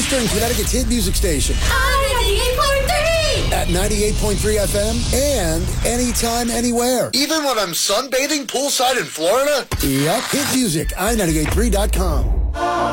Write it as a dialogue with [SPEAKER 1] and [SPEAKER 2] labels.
[SPEAKER 1] Eastern Connecticut's hit music station.
[SPEAKER 2] On 98.3!
[SPEAKER 1] At 98.3 FM and anytime, anywhere.
[SPEAKER 3] Even when I'm sunbathing poolside in Florida?
[SPEAKER 1] Yep. Hit music, i983.com.